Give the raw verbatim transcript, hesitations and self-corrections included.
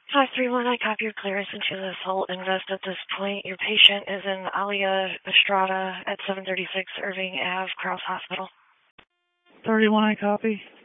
five three one, I copy your clearance into the assault invest at this point. Your patient is in Alia Estrada at seven thirty-six Irving Avenue, Crouse Hospital. thirty-one, I copy.